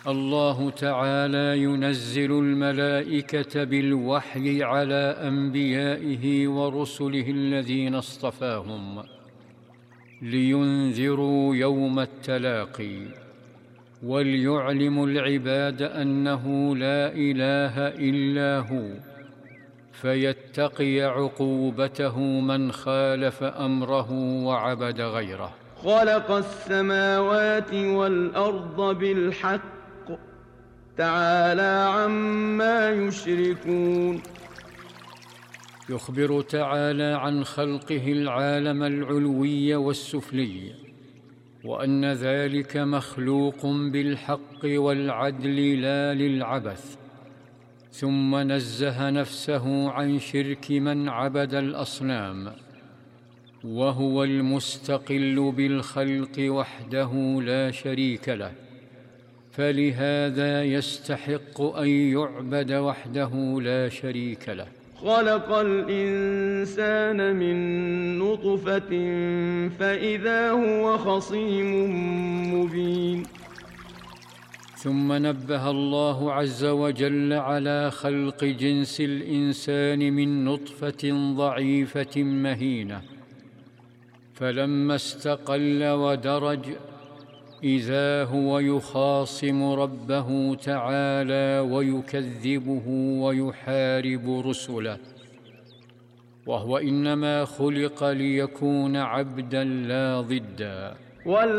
الله تعالى ينزل الملائكة بالوحي على أنبيائه ورسله الذين اصطفاهم لينذروا يوم التلاقي وليعلموا العباد أنه لا إله إلا هو، فيتقي عقوبته من خالف أمره وعبد غيره. خلق السماوات والأرض بالحق تعالى عما يشركون. يخبر تعالى عن خلقه العالم العلوي والسفلي، وأن ذلك مخلوق بالحق والعدل لا للعبث، ثم نزه نفسه عن شرك من عبد الأصنام، وهو المستقل بالخلق وحده لا شريك له، فلهذا يستحق أن يعبد وحده لا شريك له. خلق الإنسان من نطفة فإذا هو خصيم مبين. ثم نبه الله عز وجل على خلق جنس الإنسان من نطفة ضعيفة مهينة، فلما استقل ودرج إذا هو يخاصم ربه تعالى ويكذبه ويحارب رسله، وهو إنما خلق ليكون عبدا لا ضدا.